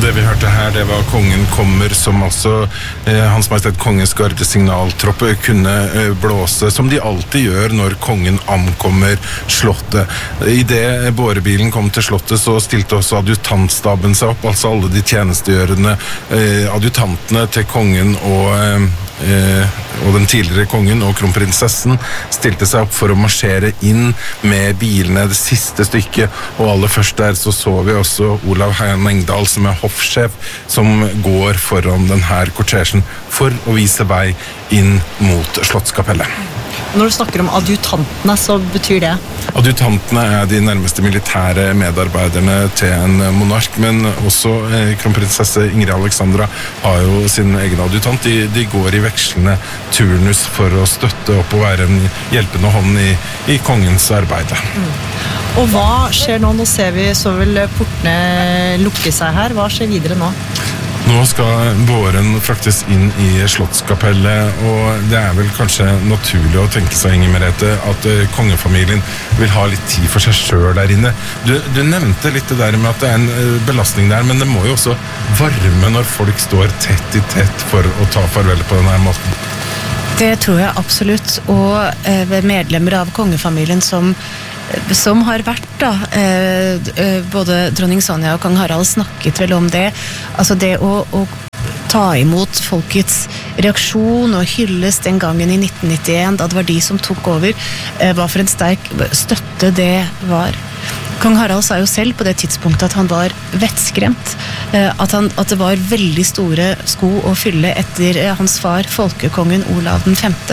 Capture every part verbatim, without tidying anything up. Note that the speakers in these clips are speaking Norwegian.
det vi hørte her, det var Kongen kommer, som altså eh, Hans Majestet Kongens gardesignaltropp kunne eh, blåse, som de alltid gjør når kongen ankommer slottet. I det bårebilen kom til slottet, så stilte også adjutantstaben seg opp, altså alle de tjenestegjørende eh, adjutantene til kongen og eh, og den tidligere kongen og kronprinsessen stilte seg opp for å marsjere inn med bilene det siste stykket, og aller først der så så vi også Olav Mengdal, som er hoffsjef, som går foran denne kortesjen for å vise vei inn mot Slottskapellet. Når du snakker om adjutantene, så betyr det? Adjutantene er de nærmeste militære medarbeiderne til en monark, men også eh, kronprinsesse Ingrid Alexandra har jo sin egen adjutant. De, de går i vekslende turnus for å støtte opp og være en hjelpende hånd i, i kongens arbeid. Mm. Og hva skjer nå? Nå ser vi så vel portene lukke seg her. Hva skjer videre nå? Nå skal båren fraktes inn i Slottskapellet, og det er vel kanskje naturlig å tenke seg, Inger Merete, at uh, kongefamilien vil ha litt tid for seg selv der inne. Du, du nevnte litt det der med at det er en uh, belastning der, men det må jo også varme når folk står tett i tett for å ta farvel på denne måten. Det tror jeg absolutt, og uh, medlemmer av kongefamilien som som har vært da, eh, både dronning Sonja og kong Harald snakket vel om det, altså det å, å ta imot folkets reaksjon og hylles den gangen i nitten nittien, da det var de som tok over, eh, hva for en sterk støtte det var. Kong Harald sa jo selv på det tidspunktet at han var vettskremt, at, han, at det var veldig store sko å fylle etter hans far, folkekongen Olav den femte.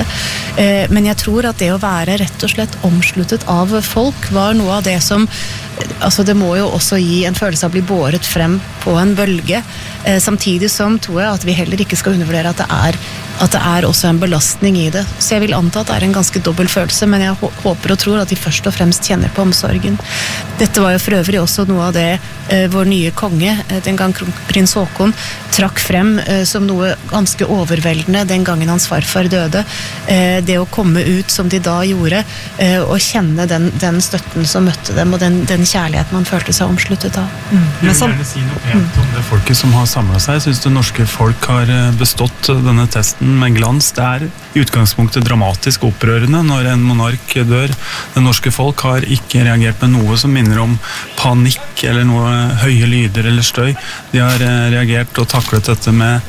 Men jeg tror at det å være rett og slett omsluttet av folk var noe av det som, altså det må jo også gi en følelse av å bli båret frem på en bølge, samtidig som tror jeg at vi heller ikke skal undervurdere at det er at det er også en belastning i det. Så jeg vil anta at det er en ganske dobbel følelse, men jeg håper og tror at de først og fremst kjenner på omsorgen. Dette var jo for øvrig også noe av det eh, vår nye konge, eh, den gang prins Håkon, trakk frem eh, som noe ganske overveldende den gangen hans farfar døde. Eh, det å komme ut som de da gjorde, eh, og kjenne den, den støtten som møtte dem, og den, den kjærligheten man følte seg omsluttet av. Mm. Jeg vil gjerne si noe pent om det folket som har samlet seg. Jeg synes det norske folk har bestått denne testen med glans. Det er i utgangspunktet dramatisk opprørende når en monark dør. Det norske folk har ikke reagert med noe som minner om panikk eller noe høye lyder eller støy. De har reagert og taklet dette med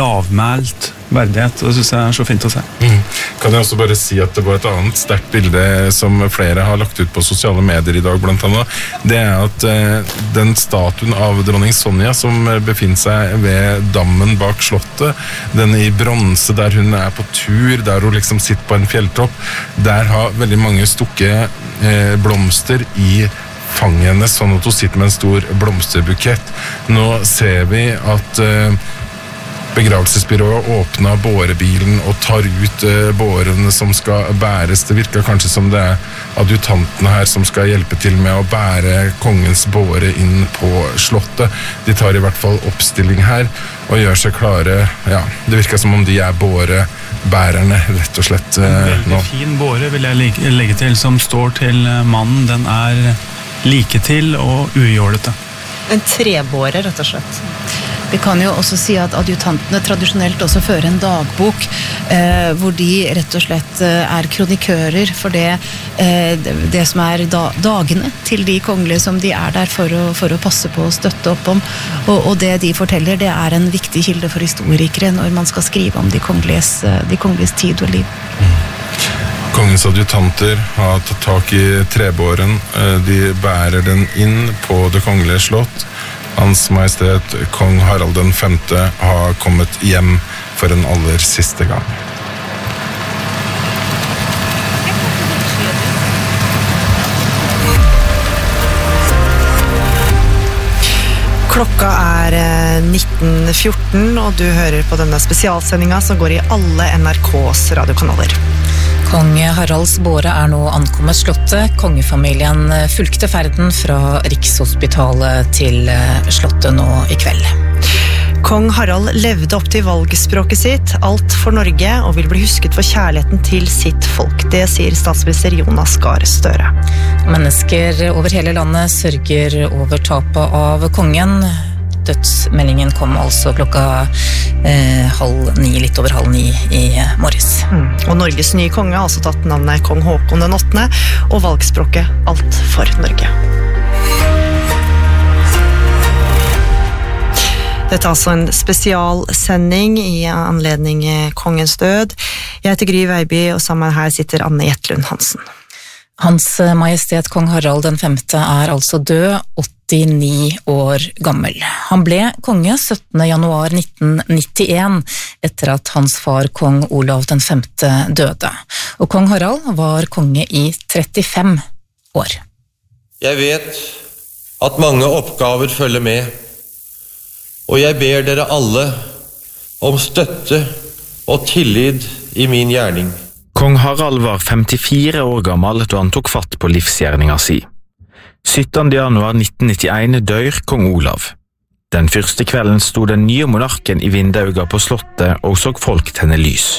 lavmælt verdighet, og det synes jeg er så fint å se. Mm. Kan jeg også bare si at det var et annet sterkt bilde som flere har lagt ut på sosiale medier i dag, blant annet. Det er at eh, den statuen av dronning Sonja som befinner seg ved dammen bak slottet, den i bronse der hun er på tur, der hun liksom sitter på en fjelltopp, der har veldig mange stukket eh, blomster i fanget hennes, sånn at hun sitter med en stor blomsterbukett. Nå ser vi at eh, begravelsesbyrået åpner bårebilen og tar ut eh, bårene som skal bæres. Det virker kanskje som det er adjutantene her som skal hjelpe til med å bære kongens båre inn på slottet. De tar i hvert fall oppstilling her og gjør seg klare. Ja, det virker som om de er bårebærerne, rett og slett. Eh, en veldig fin båre vil jeg legge, legge til, som står til mannen. Den er like til og ujålete. En trebåre, rett og slett. Vi kan jo også si at adjutantene tradisjonelt også fører en dagbok eh, hvor de rett og slett eh, er kronikører for det, eh, det som er da, dagene til de kongelige som de er der for å, for å passe på og støtte opp om. Og, og det de forteller, det er en viktig kilde for historikere når man skal skrive om de kongeliges, de kongeliges tid og liv. Mm. Kongens adjutanter har tatt tak i trebåren. De bærer den inn på det kongelige slott. Hans Majestet Kong Harald den femte har kommet hjem for en aller siste gang. Klokka er nitten fjorten, og du hører på denne spesialsendinga som går i alle N R K's radiokanaler. Kong Haralds båre er nå ankommet slottet. Kongefamilien fulgte ferden fra Rikshospitalet til slottet nå i kveld. Kong Harald levde opp til valgspråket sitt, alt for Norge, og vil bli husket for kjærligheten til sitt folk. Det sier statsminister Jonas Gahr Støre. Mennesker over hele landet sørger over tapet av kongen. Dødsmeldingen kom altså klokka eh, halv ni, litt over halv ni i morges. Mm. Og Norges nye konge har altså tatt navnet Kong Håkon den åttende, og valgspråket Alt for Norge. Dette er altså en spesialsending i anledning kongens død. Jeg heter Gry Veiby, og sammen her sitter Anne Jetlund Hansen. Hans Majestet Kong Harald den femte er altså død, åttini år gammel. Han ble konge syttende januar nitten nittien, etter at hans far Kong Olav den femte døde. Og Kong Harald var konge i trettifem år. Jeg vet at mange oppgaver følger med, og jeg ber dere alle om støtte og tillit i min gjerning. Kong Harald var femtifire år gammel da han tok fatt på livsgjerninga si. syttende januar nitten nittien dør kong Olav. Den første kvelden sto den nye monarken i vindauga på slottet og så folk tenne lys.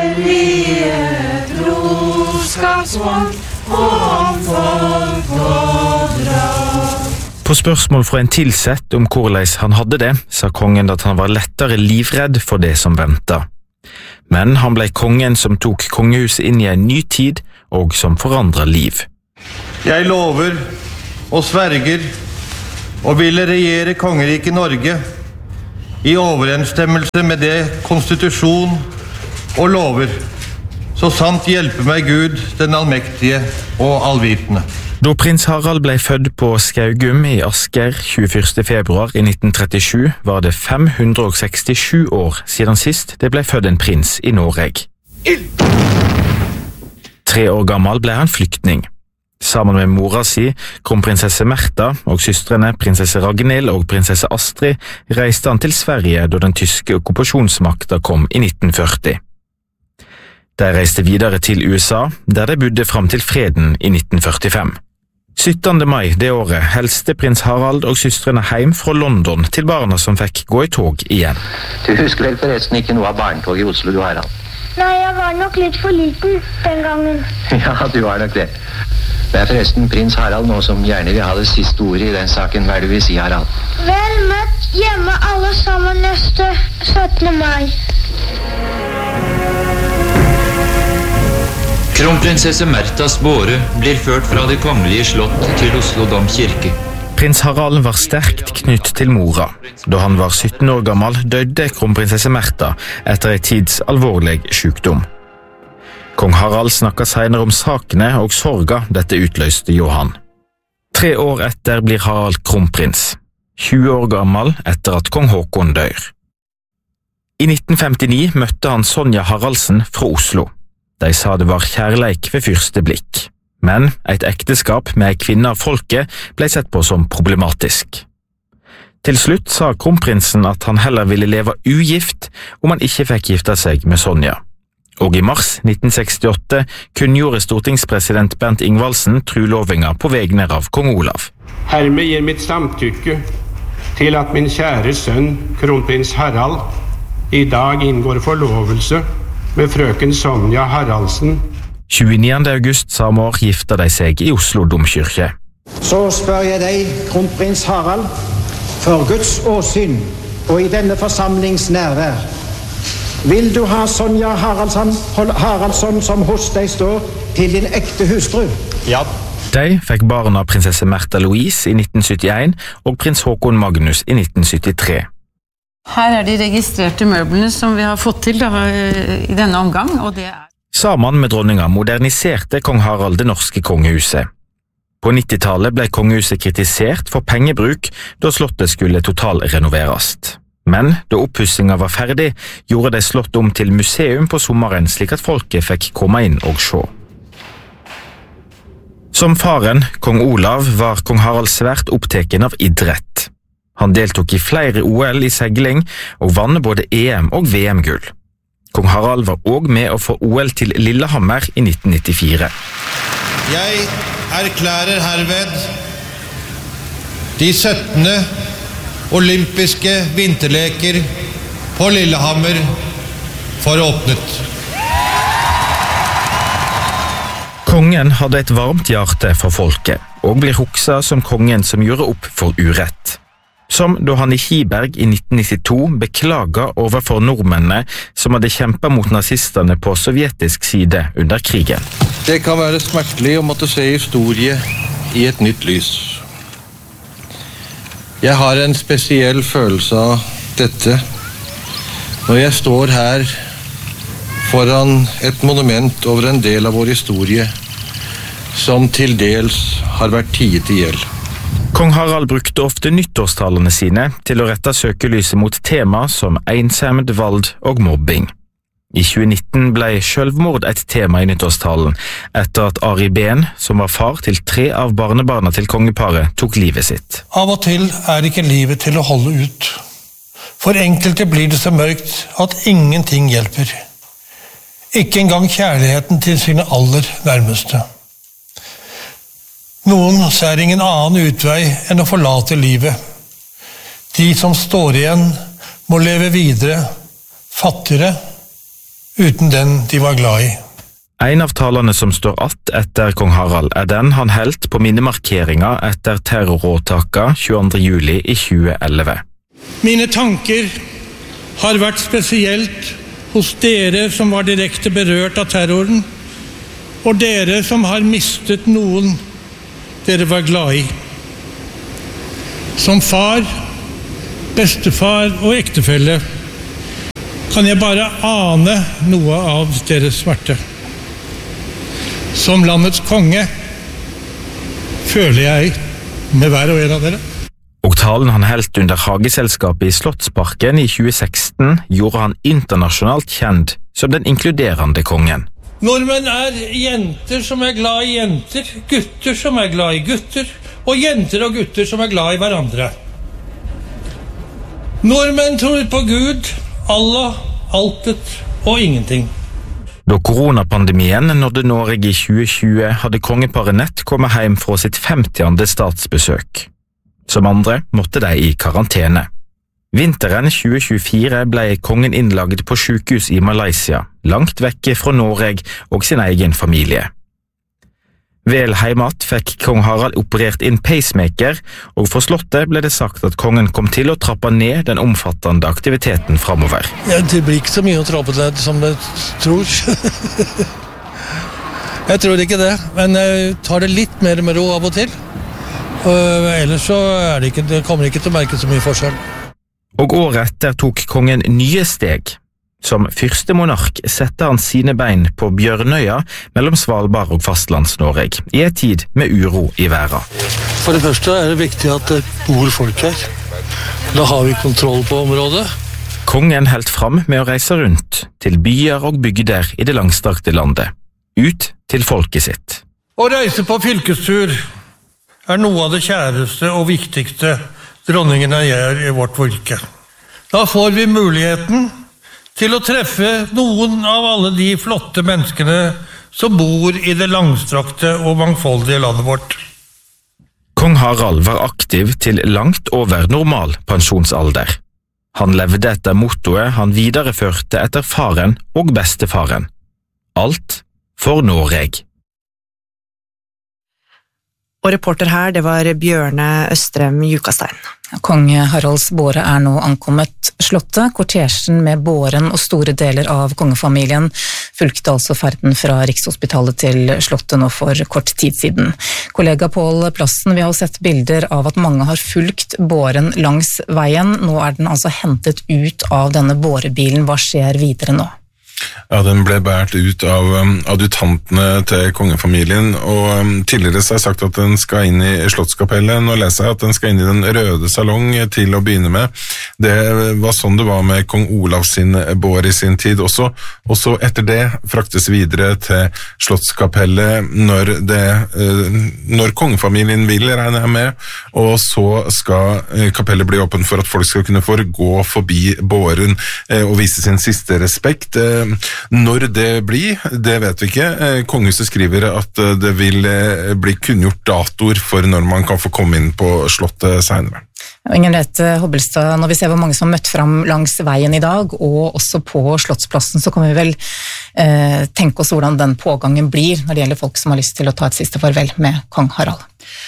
På spørsmål fra en tilsett om hvordan han hadde det, sa kongen at han var lettere livredd for det som ventet. Men han ble kongen som tok kongehuset inn i en ny tid og som forandret liv. Jeg lover og sverger og ville regjere kongeriket Norge i overensstemmelse med det konstitusjon og lover, så sant hjelper meg Gud, den allmektige og allvitende. Da prins Harald ble født på Skaugum i Asker tjueførste februar i nitten trettisju, var det fem hundre og sekstisju år siden sist det ble født en prins i Norge. Tre år gammel ble han flyktning. Sammen med mora si, kronprinsesse Märtha, og søstrene prinsesse Ragnhild og prinsesse Astrid, reiste han til Sverige da den tyske okkupasjonsmakta kom i nitten førti. De reiste videre til U S A, der de bodde fram til freden i nitten førtifem. syttende mai det året helste prins Harald og søstrene hjem fra London til barna som fikk gå i tog igjen. Du husker vel forresten ikke noe av barnetog i Oslo, du Harald? Nei, jeg var nok litt for liten den gangen. Ja, du var nok det. Det er forresten prins Harald nå som gjerne vil ha det siste ordet i den saken. Hva er det du vil si, Harald? Vel møtt hjemme alle sammen neste syttende mai. Kronprinsesse Märthas båre blir ført fra det kongelige slott til Oslo domkirke. Prins Harald var sterkt knytt til mora. Da han var sytten år gammel døde kronprinsesse Märtha etter en tids alvorlig sykdom. Kong Harald snakket senere om sakene og sorga dette utløste Johan. Tre år etter blir Harald kronprins, tjue år gammel etter at kong Håkon dør. I nitten femtini møtte han Sonja Haraldsen fra Oslo. De sa det var kjærleik ved første blikk, men et ekteskap med ei kvinne av folket ble sett på som problematisk. Til slutt sa kronprinsen at han heller ville leve ugift om han ikke fikk gifte seg med Sonja. Og i mars nitten sekstiåtte kunngjorde stortingspresident Bernt Ingvaldsen trulovinga på vegne av kong Olav. Hermed gir mitt samtykke til at min kjære sønn, kronprins Harald, i dag inngår forlovelse med frøken Sonja Haraldsen. tjueniende august samme år gifta de seg i Oslo domkirke. Så spør jeg deg, kronprins Harald, for Guds åsyn og i denne forsamlings nærvær. Vil du ha Sonja Haraldsson, Haraldsson som hos deg står til din ekte hustru? Ja. De fikk barna prinsesse Märtha Louise i nitten syttien og prins Håkon Magnus i nitten syttitre. Her er de registrerte møblene som vi har fått til da, i denne omgang, og det er... Sammen med dronninga moderniserte kong Harald det norske kongehuset. På nittitallet ble kongehuset kritisert for pengebruk da slottet skulle totalrenoveres. Men da oppussinga var ferdig, gjorde de slottet om til museum på sommeren slik at folket fikk komme inn og se. Som faren, kong Olav, var kong Harald svært oppteken av idrett. Han deltok i flere O L i segling og vann både E M og V M-gull. Kong Harald var også med å få O L til Lillehammer i nitten nittifire. Jeg erklærer herved de syttende olympiske vinterleker på Lillehammer for åpnet. Kongen hadde et varmt hjerte for folket, og blir hukset som kongen som gjorde opp for urett. Som da han i Kiberg i nitten nittito beklaget overfor nordmennene som hadde kjempet mot nazistene på sovjetisk side under krigen. Det kan være smertelig å måtte se historie i et nytt lys. Jeg har en spesiell følelse av dette når jeg står her foran et monument over en del av vår historie som til dels har vært tiet i hjel. Kong Harald brukte ofte nyttårstalene sine til å rette søkelyset mot tema som ensomhet, vold og mobbing. I tjue nitten ble selvmord et tema i nyttårstalen, etter at Ari Behn, som var far til tre av barnebarna til kongeparet, tok livet sitt. Av og til er ikke livet til å holde ut. For enkelte blir det så mørkt at ingenting hjelper. Ikke engang kjærligheten til sine aller nærmeste. Noen ser ingen annen utvei enn å forlate livet. De som står igjen må leve videre, fattigere, uten den de var glad i. En av talene som står att etter kong Harald er den han helt på minnemarkeringa etter terroråtaka tjueandre juli i tjue elleve. Mine tanker har vært spesielt hos dere som var direkte berørt av terroren, og dere som har mistet noen dere var glad i. Som far, bestefar og ektefelle kan jeg bare ane noe av deres smerte. Som landets konge føler jeg med hver og en av dere. Og talen han helt under Hageselskapet i Slottsparken i tjue seksten gjorde han internasjonalt kjent som den inkluderende kongen. Nordmenn er jenter som er glad i jenter, gutter som er glad i gutter, og jenter og gutter som er glad i hverandre. Nordmenn tror på Gud, Allah, altet og ingenting. Da koronapandemien nådde Norge i tjue tjue, hadde kongeparet nett kommet hjem fra sitt femtiende statsbesøk. Som andre måtte de i karantene. Vinteren tjue tjuefire ble kongen innlagt på sykehus i Malaysia, langt vekke fra Norge og sin egen familie. Vel heimat fikk kong Harald operert inn pacemaker, og for slottet ble det sagt at kongen kom til å trappe ned den omfattende aktiviteten fremover. Ja, det blir ikke så mye å trappe ned som jeg tror. Jeg tror ikke det, men jeg tar det litt mer med ro av og til. Og ellers så er det ikke, det kommer ikke til å merke så mye forskjell. Og året etter tok kongen nye steg. Som første monark sette han sine bein på Bjørnøya mellom Svalbard og fastlands-Norge, i en tid med uro i verden. For det første er det viktig at det bor folk her. Da har vi kontroll på området. Kongen helt fram med å reise rundt til byer og bygder i det langstrakte landet. Ut til folket sitt. Å reise på fylkestur er noe av det kjæreste og viktigste dronningene gjør i vårt fylke. Da får vi muligheten til å treffe noen av alle de flotte menneskene som bor i det langstrakte og mangfoldige landet vårt. Kong Harald var aktiv til langt over normal pensjonsalder. Han levde etter mottoet han videreførte etter faren og bestefaren. Alt for Norge. Og reporter her, det var Bjørne Østrem Jukastein. Kong Haralds båre er nå ankommet slottet. Kortesjen med båren og store deler av kongefamilien fulgte altså ferden fra Rikshospitalet til slottet nå for kort tid siden. Kollega Pål Plassen, vi har sett bilder av at mange har fulgt båren langs veien. Nå er den altså hentet ut av denne bårebilen. Hva skjer videre nå? Ja, den ble bært ut av um, adjutantene til kongefamilien, og um, tidligere så har jeg sagt at den skal inn i Slottskapellet. Nå leser jeg at den skal inn i den røde salong til å begynne med. Det var sånn det var med kong Olav sin bår i sin tid også, og så etter det fraktes videre til Slottskapellet når, det, uh, når kongefamilien vil, regner jeg med, og så skal uh, kapellet bli åpen for at folk skal kunne få gå forbi båren uh, og vise sin siste respekt. Uh, Når det blir, det vet vi ikke. Kongehuset skriver at det vil bli kunngjort datoer for når man kan få komme inn på slottet senere. Ingenrette Hobbelstad, når vi ser hvor mange som har møtt fram langs veien i dag, og også på Slottsplassen, så kan vi vel eh, tenke oss hvordan den pågangen blir når det gjelder folk som har lyst til å ta et siste farvel med kong Harald.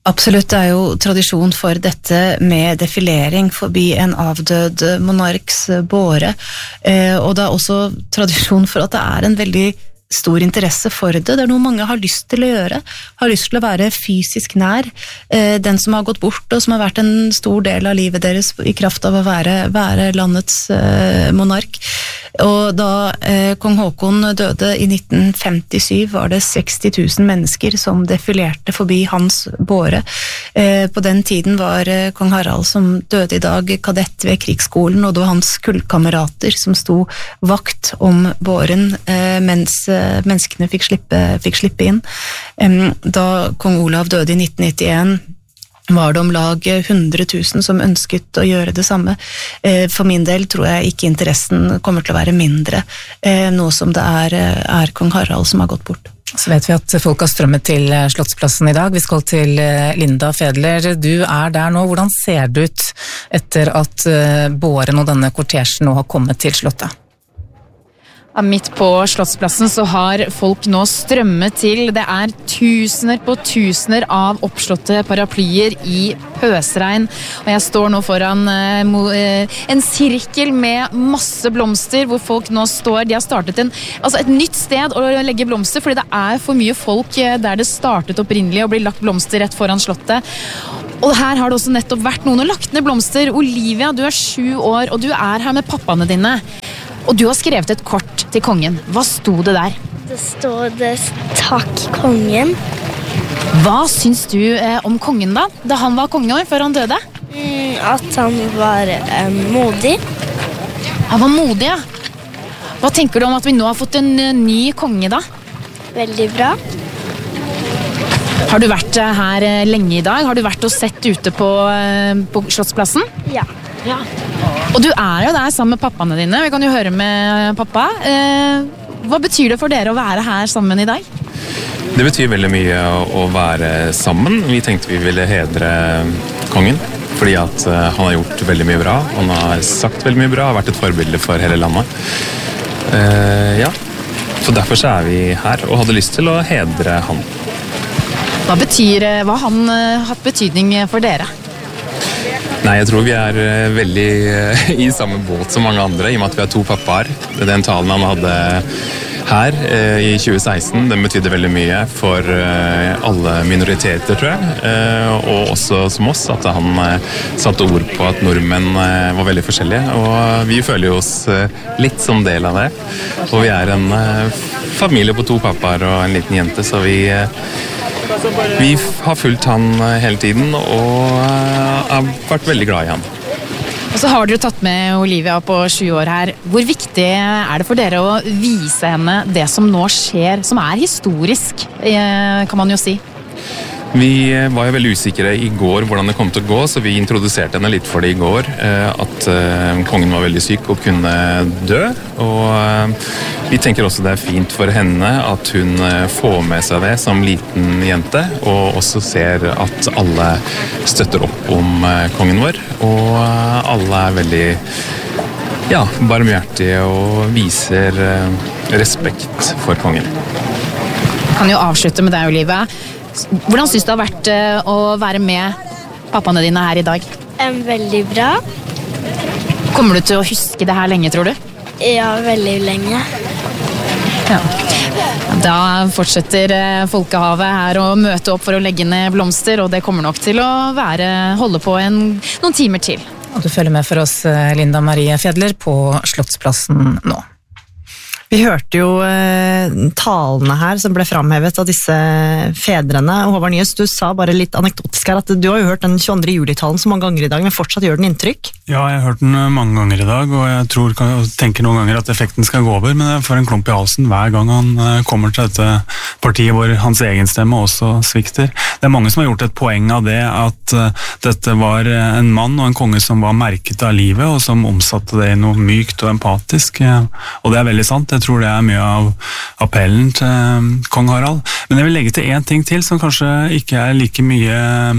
Absolutt, det er jo tradisjon for dette med defilering forbi en avdød monarks båre, og det er også tradisjon for at det er en veldig stor interesse for det. Det er noe mange har lyst til å gjøre, har lyst til å være fysisk nær den som har gått bort og som har vært en stor del av livet deres i kraft av å være, være landets monark. Og da eh, kong Haakon døde i nitten femtisju var det seksti tusen mennesker som defilerte forbi hans båre. Eh, på den tiden var eh, kong Harald som døde i dag kadett ved krigsskolen, og det var hans kullkamerater som sto vakt om båren eh, mens eh, menneskene fikk slippe, fikk slippe inn. Eh, da kong Olav døde i nitten nittien var det om lag hundre tusen som ønsket å gjøre det samme. For min del tror jeg ikke interessen kommer til å være mindre, nå som det er, er kong Harald som har gått bort. Så vet vi at folk har strømmet til Slottsplassen i dag. Vi skal til Linda Fedler. Du er der nå. Hvordan ser det ut etter at båren og denne kortesjen nå har kommet til Slottet? Midt på Slottsplassen så har folk nå strømmet til. Det er tusener på tusener av oppslåtte paraplyer i pøsregn. Og jeg står nå foran eh, en sirkel med masse blomster, hvor folk nå står. De har startet en, altså et nytt sted å legge blomster, fordi det er for mye folk der det startet opprinnelig og blir lagt blomster rett foran Slottet. Og her har det også nettopp vært noen og lagt ned blomster. Olivia, du er sju år, og du er her med pappaene dine. Og du har skrevet et kort til kongen. Hva sto det der? Det står det takk kongen. Hva syns du eh, om kongen da? Da han var konge før han døde? Mm, at han var eh, modig. Han var modig, ja. Hva tenker du om at vi nå har fått en uh, ny konge da? Veldig bra. Har du vært uh, her uh, lenge i dag? Har du vært og sett ute på, uh, på Slottsplassen? Ja. Ja. Og du er jo der sammen med pappaene dine. Vi kan jo høre med pappa. Eh, hva betyr det for dere å være her sammen i dag? Det betyr veldig mye å være sammen. Vi tenkte vi ville hedre kongen, fordi at han har gjort veldig mye bra. Han har sagt veldig mye bra, har vært et forbilde for hele landet. Eh, ja, så derfor så er vi her og hadde lyst til å hedre han. Hva betyr, hva har han hatt betydning for dere? Nei, jeg tror vi er veldig i samme båt som mange andre, i og med at vi har to pappaer. Den talen han hadde her i tjue seksten, den betydde veldig mye for alle minoriteter, tror jeg. Og også som oss, at han satte ord på at nordmenn var veldig forskjellige. Og vi føler jo oss litt som del av det. Og vi er en familie på to pappaer og en liten jente, så vi... Vi har fulgt han hele tiden og har vært veldig glad i han. Og så har dere tatt med Olivia på sju år her. Hvor viktig er det for dere å vise henne det som nå skjer, som er historisk, kan man jo si? Vi var jo veldig usikre i går hvordan det kom til å gå, så vi introduserte henne litt for det i går, at kongen var veldig syk og kunne dø. Og vi tenker også det er fint for henne at hun får med seg det som liten jente, og også ser at alle støtter opp om kongen vår, og alle er veldig ja, barmhjertige og viser respekt for kongen. Jeg kan jo avslutte med deg, Olivia. Hvordan synes du det har vært å være med pappaene dine her i dag? Um, veldig bra. Kommer du til å huske det her lenge, tror du? Ja, veldig lenge. Ja. Da fortsetter folkehavet her å møte opp for å legge ned blomster, og det kommer nok til å være, holde på en, noen timer til. Og du følger med for oss, Linda Marie Fedler, på Slottsplassen nå. Vi hørte jo eh, talene her som ble framhevet av disse fedrene. Og Håvard Nyhus, du sa bare litt anekdotisk her at du har jo hørt den tjueandre juli-talen så mange ganger i dag, men fortsatt gjør den inntrykk? Ja, jeg har hørt den mange ganger i dag, og jeg tror, tenker noen ganger at effekten skal gå over, men jeg får en klump i halsen hver gang han kommer til dette partiet hvor hans egen stemme også svikter. Det er mange som har gjort et poeng av det, at dette var en mann og en konge som var merket av livet, og som omsatte det i noe mykt og empatisk, og det er veldig sant. Jeg tror det er mye av appellen til kong Harald. Men jeg vil legge til en ting til som kanskje ikke er like mye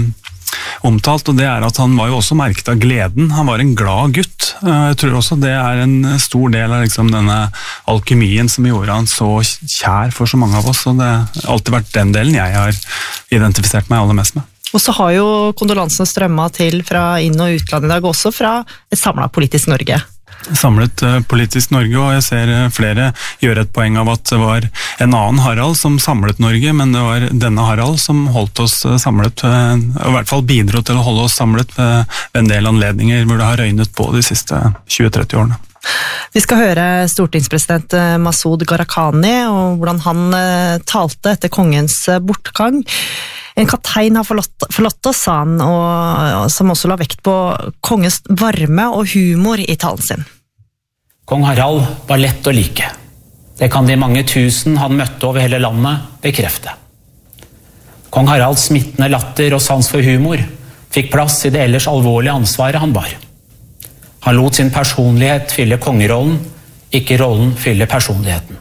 omtalt, og det er at han var jo også merket av gleden. Han var en glad gutt. Jeg tror også det er en stor del av liksom denne alkymien som gjorde han så kjær for så mange av oss, og det har alltid vært den delen jeg har identifisert meg aller mest med. Og så har jo kondolansene strømmet til fra inn- og utland i dag, også fra et samlet politisk Norge. Samlet uh, politisk Norge, og jeg ser uh, flere gjør et poeng av at det var en annen Harald som samlet Norge, men det var denne Harald som holdt oss uh, samlet, uh, og i hvert fall bidro til å holde oss samlet uh, ved en del anledninger hvor det har røynet på de siste tjue til tretti årene. Vi skal høre stortingspresident Masud Gharahkhani og hvordan han uh, talte etter kongens uh, bortgang. En kaptein har forlatt, forlatt oss, sa han, og, som også la vekt på kongens varme og humor i talen sin. Kong Harald var lett å like. Det kan de mange tusen han møtte over hele landet bekrefte. Kong Haralds smittende latter og sans for humor fikk plass i det ellers alvorlige ansvaret han bar. Han lot sin personlighet fylle kongerollen, ikke rollen fylle personligheten.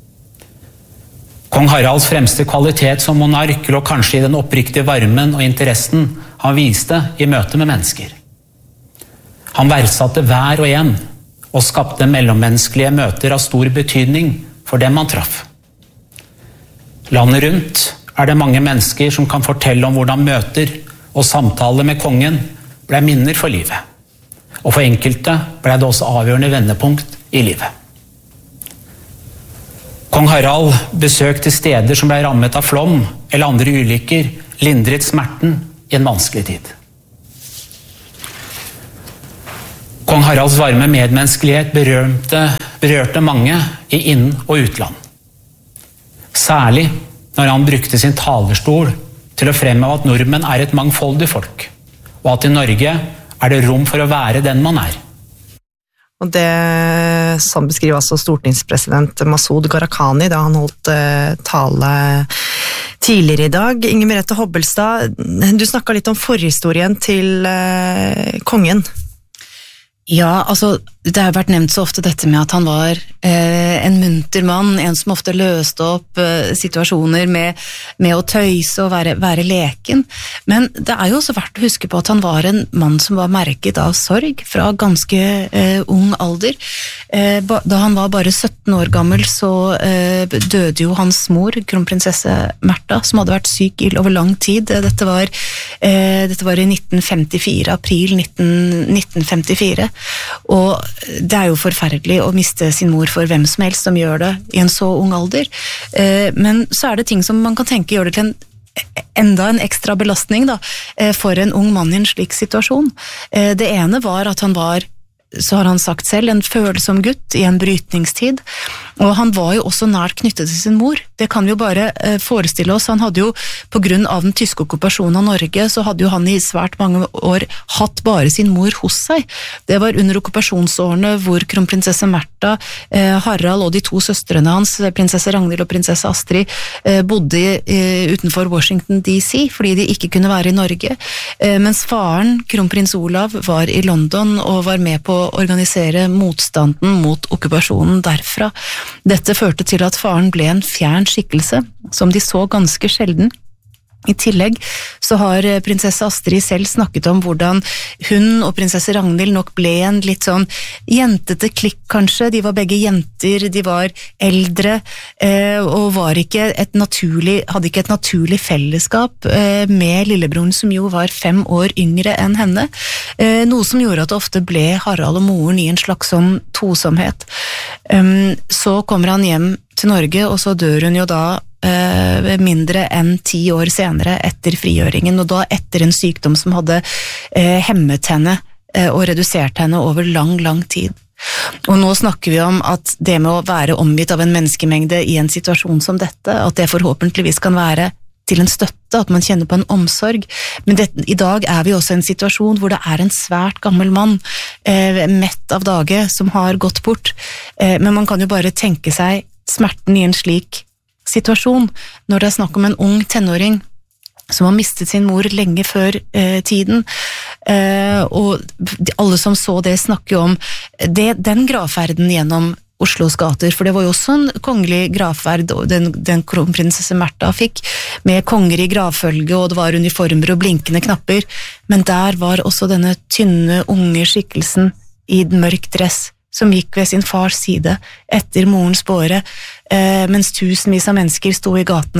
Kong Haralds fremste kvalitet som monark lå kanskje i den oppriktige varmen og interessen han viste i møte med mennesker. Han verdsatte hver og en, og skapte mellommenneskelige møter av stor betydning for dem han traff. Landet rundt er det mange mennesker som kan fortelle om hvordan møter og samtaler med kongen ble minner for livet. Og for enkelte ble det også avgjørende vendepunkt i livet. Kong Harald besøkte steder som ble rammet av flom eller andre ulykker, lindret smerten i en vanskelig tid. Kong Haralds varme medmenneskelighet berørte, berørte mange i inn- og utland. Særlig når han brukte sin talerstol til å fremheve at nordmenn er et mangfoldig folk, og at i Norge er det rom for å være den man er. Og det sånn beskriver altså stortingspresident Masud Gharahkhani da han holdt uh, tale tidligere i dag. Inger Merete Hobbelstad, du snakket litt om forhistorien til uh, kongen. Ja, altså, det har vært nevnt så ofte dette med at han var eh, en munter mann, en som ofte løste opp eh, situasjoner med, med å tøyse og være, være leken. Men det er jo også verdt å huske på at han var en mann som var merket av sorg fra ganske eh, ung alder. Eh, ba, da han var bare sytten år gammel, så eh, døde jo hans mor, kronprinsesse Märtha, som hadde vært syk over lang tid. Dette var, eh, dette var i nitten femtifire, april nitten femtifire. Og det er jo forferdelig å miste sin mor for hvem som helst som gjør det i en så ung alder. Men så er det ting som man kan tenke gjør det til en enda en ekstra belastning da, for en ung mann i en slik situasjon. Det ene var at han var, så har han sagt selv, en følsom gutt i en brytningstid, og han var jo også nært knyttet til sin mor. Det kan vi jo bare eh, forestille oss. Han hadde jo, på grunn av den tyske okkupasjonen av Norge, så hadde jo han i svært mange år hatt bare sin mor hos seg. Det var under okkupasjonsårene hvor kronprinsesse Märtha, eh, Harald og de to søstrene hans, prinsesse Ragnhild og prinsesse Astrid, eh, bodde eh, utenfor Washington D C, fordi de ikke kunne være i Norge. Eh, mens faren, kronprins Olav, var i London og var med på å organisere motstanden mot okkupasjonen derfra. Dette førte til at faren ble en fjern skikkelse, som de så ganske sjelden. I tillegg så har prinsesse Astrid selv snakket om hvordan hun og prinsesse Ragnhild nok ble en litt sånn jentete klikk kanskje. De var begge jenter, de var eldre, eh, og var ikke et naturlig, hadde ikke et naturlig fellesskap eh, med lillebroren som jo var fem år yngre enn henne. Eh, noe som gjorde at det ofte ble Harald og moren i en slags sånn tosomhet. Um, så kommer han hjem til Norge, og så dør hun jo da Uh, mindre enn ti år senere etter frigjøringen, og da etter en sykdom som hadde uh, hemmet henne uh, og redusert henne over lang, lang tid. Og nå snakker vi om at det med å være omgitt av en menneskemengde i en situasjon som dette, at det forhåpentligvis kan være til en støtte, at man kjenner på en omsorg. Men det, i dag er vi også i en situasjon hvor det er en svært gammel mann, uh, mett av dage, som har gått bort. Uh, men man kan jo bare tenke seg smerten i en slik situasjon, når det er snakk om en ung tenåring som har mistet sin mor lenge før eh, tiden, eh, og alle som så det snakker om det, den gravferden gjennom Oslos gater, for det var jo også en kongelig gravferd den, den kronprinsesse Märtha fikk, med konger i gravfølge, og det var uniformer og blinkende knapper, men der var også denne tynne, unge skikkelsen i mørk dress, som gikk ved sin fars side etter morens båre, eh, mens tusenvis av mennesker sto i gatene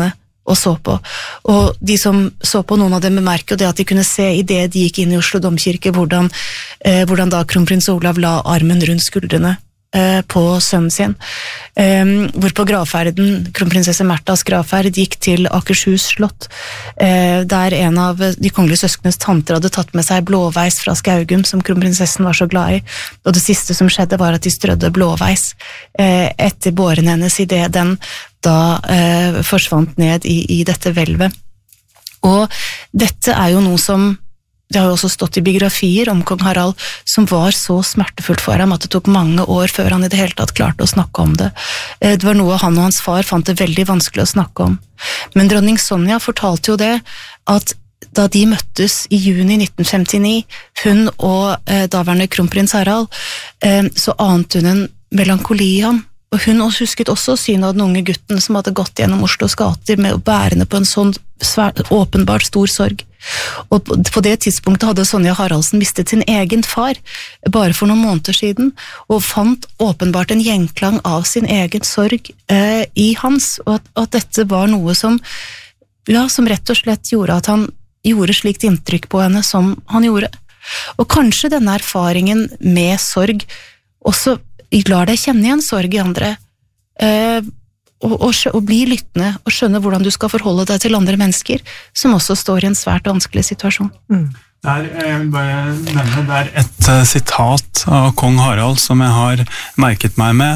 og så på. Og de som så på, noen av dem bemerker jo det at de kunne se i det de gikk inn i Oslo domkirke, hvordan, eh, hvordan da kronprins Olav la armen rundt skuldrene eh, på sønnen sin. Eh, hvor på gravferden, kronprinsesse Märthas gravferd, gikk til Akershus slott, eh, der en av de kongelige søskenes tanter hadde tatt med seg blåveis fra Skaugum, som kronprinsessen var så glad i, og det siste som skjedde var at de strødde blåveis eh, etter båren hennes i det den da eh, forsvant ned i, i dette hvelvet. Og dette er jo noe som, det har jo også stått i biografier om kong Harald, som var så smertefullt for ham at det tok mange år før han i det hele tatt klarte å snakke om det. Eh, det var noe han og hans far fant det veldig vanskelig å snakke om. Men dronning Sonja fortalte jo det, at da de møttes i juni nitten femtini, hun og eh, daværende kronprins Harald, eh, så ante hun en melankoli i ham. Og hun husket også synet av den unge gutten som hadde gått gjennom Oslos gater med å bærende på en sånn svært, åpenbart stor sorg. Og på det tidspunktet hadde Sonja Haraldsen mistet sin egen far, bare for noen måneder siden, og fant åpenbart en gjenklang av sin egen sorg eh, i hans, og at, at dette var noe som, ja, som rett og slett gjorde at han gjorde slikt inntrykk på henne som han gjorde. Og kanskje denne erfaringen med sorg også lar deg kjenne igjen sorg i andre, eh, og, og, og bli lyttende, og skjønne hvordan du skal forholde deg til andre mennesker, som også står i en svært vanskelig situasjon. Mm. Der, jeg vil bare nevne, det er et uh, sitat av kong Harald som jeg har merket meg med.